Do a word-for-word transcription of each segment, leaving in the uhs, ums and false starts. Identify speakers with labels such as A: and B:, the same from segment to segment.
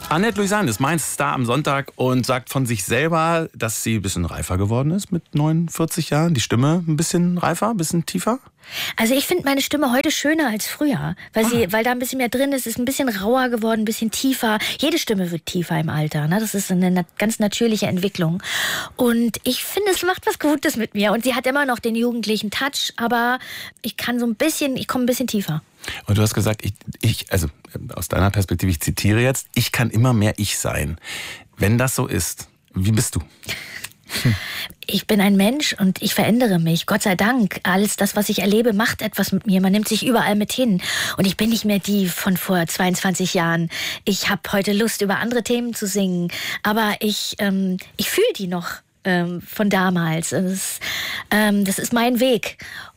A: Annette Louisan ist mein Star am Sonntag und sagt von sich selber, dass sie ein bisschen reifer geworden ist mit neunundvierzig Jahren. Die Stimme ein bisschen reifer, ein bisschen tiefer.
B: Also ich finde meine Stimme heute schöner als früher, weil, sie,
A: Ah.
B: weil da ein bisschen mehr drin ist, ist ein bisschen rauer geworden, ein bisschen tiefer. Jede Stimme wird tiefer im Alter, ne? Das ist eine na- ganz natürliche Entwicklung. Und ich finde, es macht was Gutes mit mir. Und sie hat immer noch den jugendlichen Touch, aber ich kann so ein bisschen, ich komme ein bisschen tiefer.
A: Und du hast gesagt, ich, ich, also aus deiner Perspektive, ich zitiere jetzt, ich kann immer mehr ich sein. Wenn das so ist, wie bist du?
B: Ich bin ein Mensch und ich verändere mich. Gott sei Dank. Alles das, was ich erlebe, macht etwas mit mir. Man nimmt sich überall mit hin. Und ich bin nicht mehr die von vor zweiundzwanzig Jahren. Ich habe heute Lust, über andere Themen zu singen. Aber ich, ähm, ich fühle die noch ähm, von damals. Das ist, ähm, das ist mein Weg.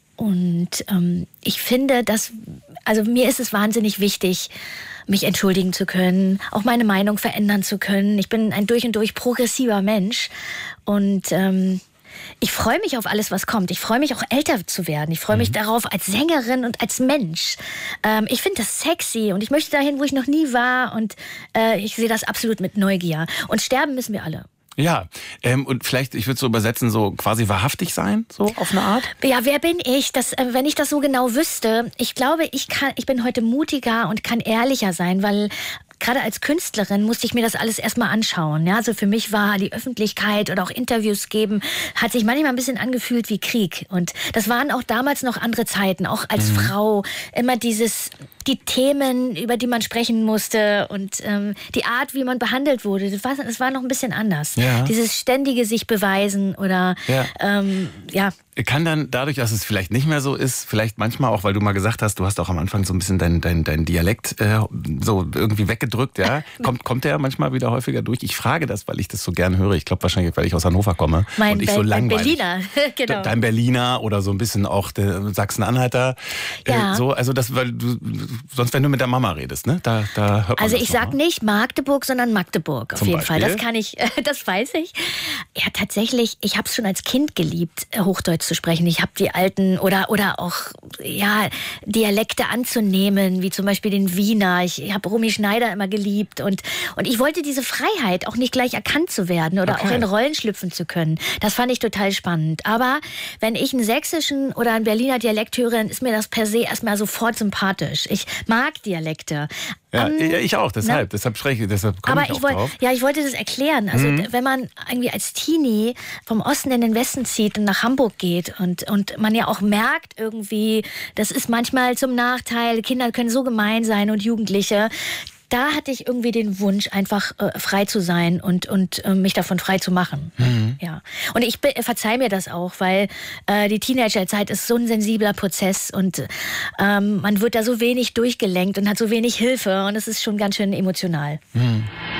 B: Und ähm, ich finde, dass, also mir ist es wahnsinnig wichtig, mich entschuldigen zu können, auch meine Meinung verändern zu können. Ich bin ein durch und durch progressiver Mensch und ähm, ich freue mich auf alles, was kommt. Ich freue mich auch, älter zu werden. Ich freue mich mhm. darauf als Sängerin und als Mensch. Ähm, ich finde das sexy und ich möchte dahin, wo ich noch nie war und äh, ich sehe das absolut mit Neugier. Und sterben müssen wir alle.
A: Ja, ähm, und vielleicht, ich würde so übersetzen, so quasi wahrhaftig sein, so auf eine Art?
B: Ja, wer bin ich? Das, äh, wenn ich das so genau wüsste, ich glaube, ich kann, ich bin heute mutiger und kann ehrlicher sein, weil gerade als Künstlerin musste ich mir das alles erstmal anschauen. Ja, also für mich war die Öffentlichkeit oder auch Interviews geben, hat sich manchmal ein bisschen angefühlt wie Krieg. Und das waren auch damals noch andere Zeiten, auch als mhm. Frau. Immer dieses, die Themen, über die man sprechen musste und ähm, die Art, wie man behandelt wurde, das war, das war noch ein bisschen anders.
A: Ja.
B: Dieses ständige sich beweisen oder
A: ja.
B: Ähm, ja.
A: Kann dann dadurch, dass es vielleicht nicht mehr so ist, vielleicht manchmal auch, weil du mal gesagt hast, du hast auch am Anfang so ein bisschen deinen dein, dein Dialekt äh, so irgendwie weggedrückt, ja? Kommt, kommt der manchmal wieder häufiger durch? Ich frage das, weil ich das so gern höre. Ich glaube wahrscheinlich, weil ich aus Hannover komme.
B: Mein,
A: und ich
B: Be
A: so
B: mein
A: langweilig.
B: Berliner, genau.
A: Dein Berliner oder so ein bisschen auch der Sachsen-Anhalter.
B: Ja.
A: Äh, so, also das, weil du, sonst wenn du mit der Mama redest, ne? Da, da hört man
B: Also
A: das
B: ich
A: noch
B: sag
A: mal.
B: nicht Magdeburg, sondern Magdeburg auf
A: Zum
B: jeden
A: Beispiel?
B: Fall. Das kann ich, das weiß ich. Ja, tatsächlich, ich habe es schon als Kind geliebt, Hochdeutsch zu sprechen. Ich habe die alten oder oder auch ja Dialekte anzunehmen, wie zum Beispiel den Wiener. Ich, ich habe Romy Schneider immer geliebt und und ich wollte diese Freiheit, auch nicht gleich erkannt zu werden oder
A: Okay.
B: auch in Rollen schlüpfen zu können. Das fand ich total spannend. Aber wenn ich einen sächsischen oder einen Berliner Dialekt höre, dann ist mir das per se erstmal sofort sympathisch. Ich mag Dialekte.
A: Ja,
B: Um,
A: ich auch, deshalb,
B: ne?
A: deshalb spreche ich, deshalb komme
B: Aber
A: ich auch
B: ich wollte,
A: drauf.
B: ja, ich wollte das erklären. Also
A: Mhm.
B: wenn man irgendwie als Teenie vom Osten in den Westen zieht und nach Hamburg geht und und man ja auch merkt irgendwie, das ist manchmal zum Nachteil. Kinder können so gemein sein und Jugendliche. Da hatte ich irgendwie den Wunsch, einfach äh, frei zu sein und, und äh, mich davon frei zu machen.
A: Mhm.
B: Ja. Und ich be- verzeih mir das auch, weil äh, die Teenagerzeit ist so ein sensibler Prozess und ähm, man wird da so wenig durchgelenkt und hat so wenig Hilfe und es ist schon ganz schön emotional.
A: Mhm.